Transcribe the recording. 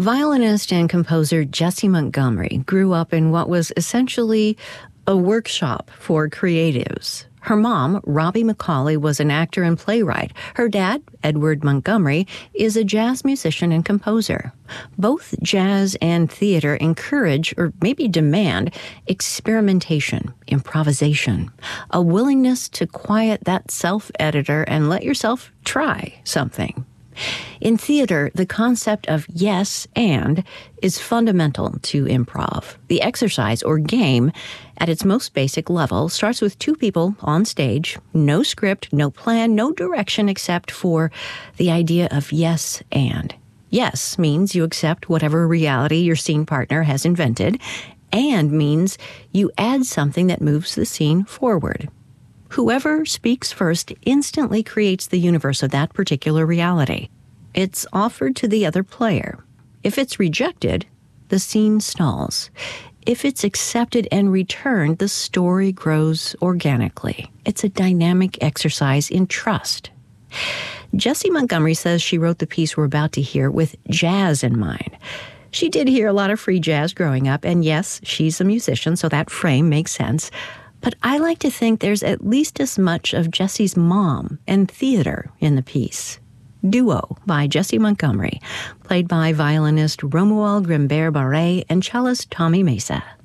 Violinist and composer Jessie Montgomery grew up in what was essentially a workshop for creatives. Her mom, Robbie McCauley, was an actor and playwright. Her dad, Edward Montgomery, is a jazz musician and composer. Both jazz and theater encourage, or maybe demand, experimentation, improvisation, a willingness to quiet that self-editor and let yourself try something. In theater, the concept of yes and is fundamental to improv. The exercise or game, at its most basic level, starts with two people on stage, no script, no plan, no direction except for the idea of yes and. Yes means you accept whatever reality your scene partner has invented, and means you add something that moves the scene forward. Whoever speaks first instantly creates the universe of that particular reality. It's offered to the other player. If it's rejected, the scene stalls. If it's accepted and returned, the story grows organically. It's a dynamic exercise in trust. Jessie Montgomery says she wrote the piece we're about to hear with jazz in mind. She did hear a lot of free jazz growing up, and yes, she's a musician, so that frame makes sense. But I like to think there's at least as much of Jessie's mom and theater in the piece. Duo by Jessie Montgomery, played by violinist Romuald Grimbert Barré and cellist Tommy Mesa.